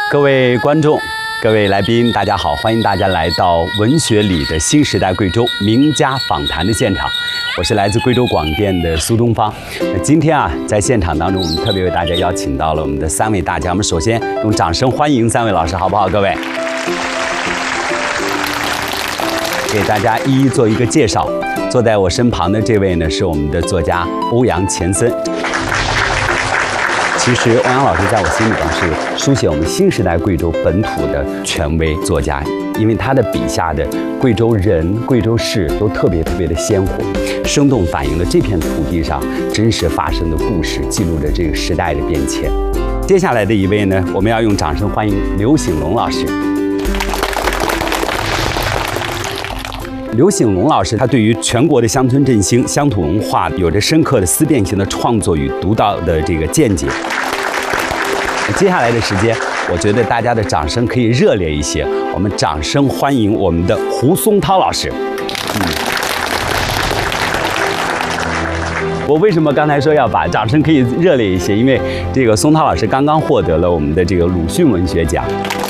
各位观众、各位来宾，大家好！欢迎大家来到文学里的新时代贵州名家访谈的现场。我是来自贵州广电的苏东方。那今天啊，在现场当中，我们特别为大家邀请到了我们的3位大家。我们首先用掌声欢迎3位老师，好不好？各位，给大家一一做一个介绍。坐在我身旁的这位呢，是我们的作家欧阳乾森。其实欧阳老师在我心里边是书写我们新时代贵州本土的权威作家，因为他的笔下的贵州人、贵州事都特别的鲜活，生动反映了这片土地上真实发生的故事，记录着这个时代的变迁。接下来的一位呢，我们要用掌声欢迎刘醒龙老师。刘醒龙老师，他对于全国的乡村振兴、乡土文化有着深刻的思辨性的创作与独到的这个见解。接下来的时间，我觉得大家的掌声可以热烈一些。我们掌声欢迎我们的胡松涛老师。我为什么刚才说要把掌声可以热烈一些？因为这个松涛老师刚刚获得了我们的这个鲁迅文学奖。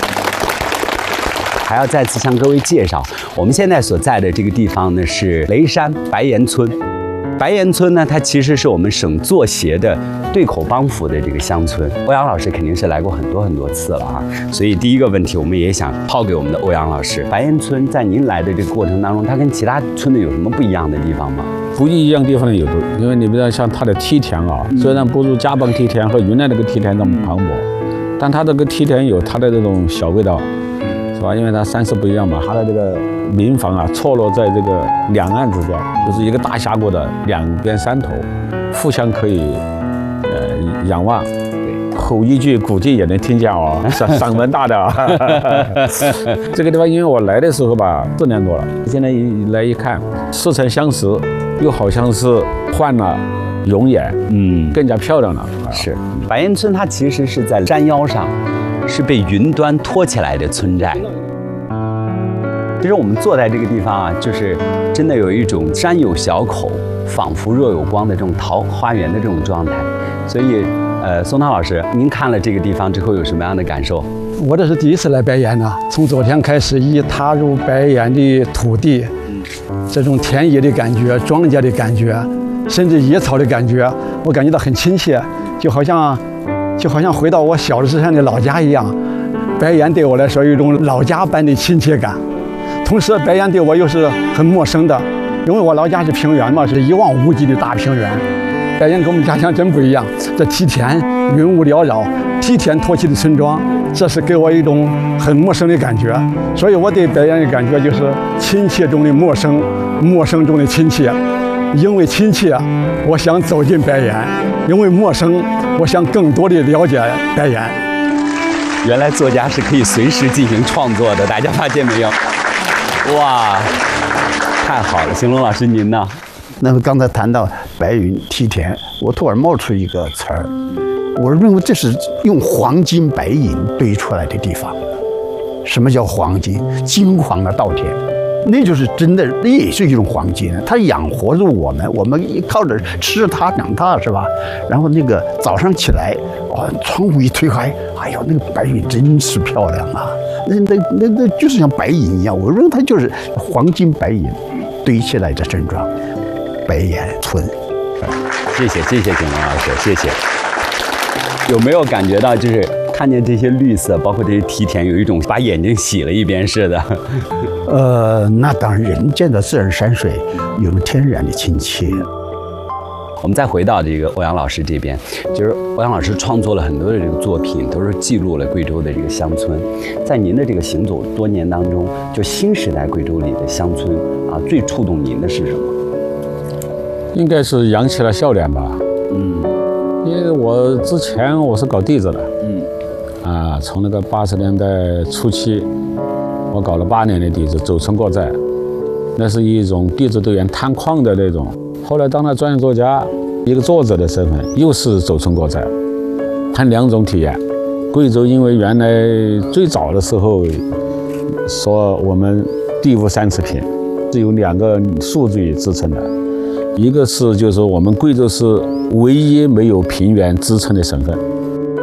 还要再次向各位介绍，我们现在所在的这个地方呢是雷山白岩村。白岩村呢，它其实是我们省作协的对口帮府的这个乡村。欧阳老师肯定是来过很多次了啊，所以第一个问题我们也想抛给我们的欧阳老师：白岩村在您来的这个过程当中，它跟其他村子有什么不一样的地方吗？ 不一样地方有的，因为你比如像它的梯田啊，虽然不如家浜梯田和云南那个梯田那么磅礴，但它这个梯田有它的这种小味道。是吧？因为它山势不一样嘛，它的这个民房啊，错落在这个两岸之间，就是一个大峡谷的两边山头，互相可以仰望。吼一句，估计也能听见哦，嗓门大的啊。这个地方，因为我来的时候吧，4年多了，现在来一看，似曾相识，又好像是换了容颜，更加漂亮了。 是，白岩村它其实是在山腰上。是被云端托起来的村寨。其实我们坐在这个地方啊，就是真的有一种山有小口，仿佛若有光的这种桃花源的这种状态。所以，松涛老师，您看了这个地方之后有什么样的感受？ 我这是第一次来白岩呢，从昨天开始，一踏入白岩的土地，这种田野的感觉、庄稼的感觉，甚至野草的感觉，我感觉到很亲切，就好像回到我小的时候的老家一样。白岩对我来说有一种老家般的亲切感，同时白岩对我又是很陌生的，因为我老家是平原嘛，是一望无际的大平原。白岩跟我们家乡真不一样，这梯田云雾缭绕，梯田托起的村庄，这是给我一种很陌生的感觉。所以我对白岩的感觉就是亲切中的陌生，陌生中的亲切。因为亲切，我想走进白岩；因为陌生，我想更多的了解白岩。 原来作家是可以随时进行创作的，大家发现没有？哇，太好了！醒龙老师，您呢？ 那么刚才谈到白云梯田，我突然冒出一个词儿，我认为这是用黄金白银堆出来的地方。什么叫黄金？金黄的稻田。那就是真的，那也是一种黄金，它养活着我们，我们靠着吃它长大，是吧？然后那个早上起来，窗户一推开，哎呦，那个白云真是漂亮啊！那就是像白银一样，我认为它就是黄金白银堆起来的村庄，白岩村。 谢谢醒龙老师，谢谢。有没有感觉到就是看见这些绿色，包括这些梯田，有一种把眼睛洗了一遍似的？ 那当然，人见到自然山水有天然的亲切。 我们再回到这个欧阳老师这边，就是欧阳老师创作了很多的这个作品，都是记录了贵州的这个乡村。在您的这个行走多年当中，就新时代贵州里的乡村啊，最触动您的是什么？ 应该是扬起了笑脸吧。因为我之前我是搞地质的，从那个80年代初期，我搞了8年的地质，走村过寨，那是一种地质队员探矿的那种。后来当了专业作家，一个作者的身份，又是走村过寨，谈2种体验。贵州因为原来最早的时候说我们地无三尺平，是有2个数据支撑的，一个是就是我们贵州是唯一没有平原支撑的省份。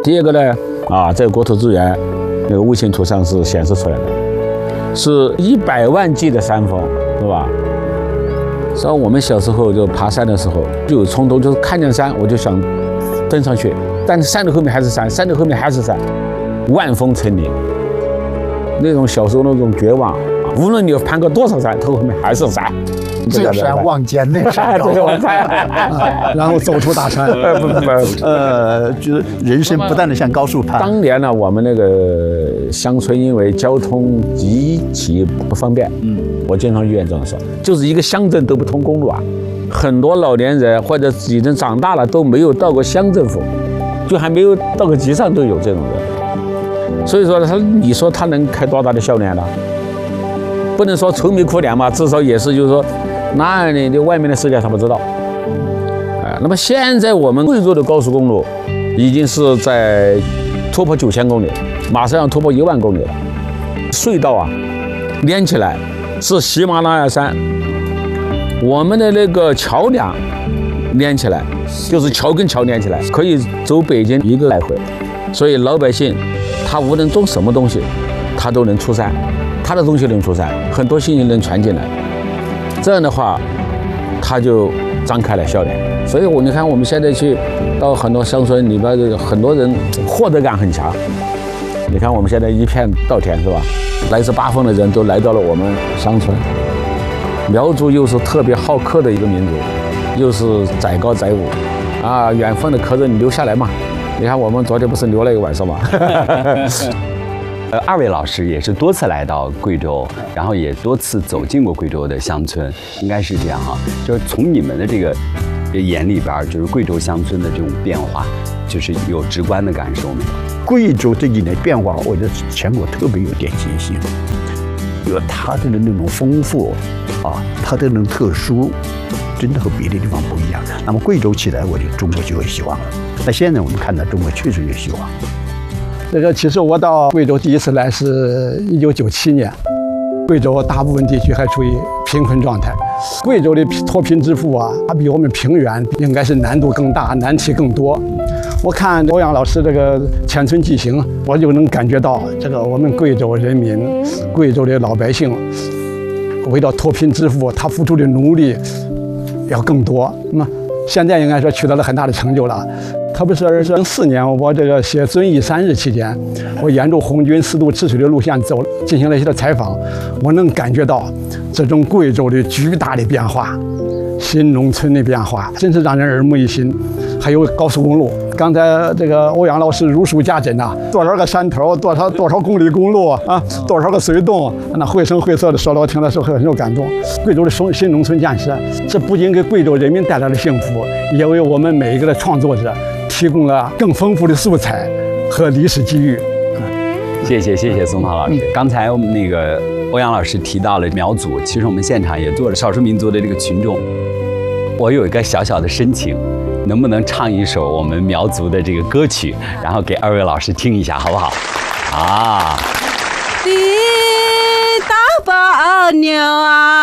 第二个呢，这个国土资源那个卫星图上是显示出来的，是100万级的山峰，是吧？所以我们小时候就爬山的时候，就有冲动，就是看见山我就想登上去，但是山的后面还是山，山的后面还是山，万峰成林。那种小时候那种绝望，无论你攀过多少山，它后面还是山。 这山望见那山高， 然后走出大山。 就是人生不断的向高处攀。 当年呢，我们那个乡村因为交通极其不方便，我经常院长说，就是一个乡镇都不通公路啊，很多老年人或者已经长大了都没有到过乡政府，就还没有到过集上都有这种人。所以说你说他能开多大的笑脸呢？不能说愁眉苦脸嘛，至少也是就是说。那你的外面的世界他不知道，那么现在我们贵州的高速公路已经是在突破9000公里，马上要突破1万公里了。隧道啊，连起来是喜马拉雅山，我们的那个桥梁连起来，就是桥跟桥连起来，可以走北京1个来回。所以老百姓他无论种什么东西，他都能出山，他的东西能出山，很多信息能传进来。这样的话，他就张开了笑脸。所以你看我们现在去到很多乡村里边，很多人获得感很强。你看我们现在一片稻田是吧？来自8方的人都来到了我们乡村。苗族又是特别好客的一个民族，又是载歌载舞，远方的客人留下来嘛。你看我们昨天不是留了一个晚上嘛。 2位老师也是多次来到贵州，然后也多次走进过贵州的乡村，应该是这样哈。就是从你们的这个眼里边，就是贵州乡村的这种变化，就是有直观的感受没有？ 贵州这几年变化，我觉得全国特别有典型性，有它的那种丰富它的那种特殊，真的和别的地方不一样。那么贵州起来，我觉得中国就有希望了。那现在我们看到中国确实有希望。 其实我到贵州第一次来是1997年，贵州大部分地区还处于贫困状态。贵州的脱贫致富它比我们平原应该是难度更大，难题更多。我看欧阳老师这个千村纪行，我就能感觉到这个我们贵州人民、贵州的老百姓为了脱贫致富，他付出的努力要更多。那么现在应该说取得了很大的成就了。特别是2004年，我这个写遵义3日期间，我沿着红军4渡治水的路线走，进行了一些采访，我能感觉到这种贵州的巨大的变化，新农村的变化，真是让人耳目一新。还有高速公路，刚才这个欧阳老师如数家珍多少个山头，多少公里公路多少个隧洞，那绘声绘色的说了，我听的时候很有感动。贵州的新农村建设，这不仅给贵州人民带来了幸福，也为我们每一个的创作者提供了更丰富的素材和历史机遇。 谢谢松涛老师。刚才我们那个欧阳老师提到了苗族，其实我们现场也做了少数民族的这个群众。我有一个小小的申请，能不能唱一首我们苗族的这个歌曲，然后给2位老师听一下，好不好？ 地大把牛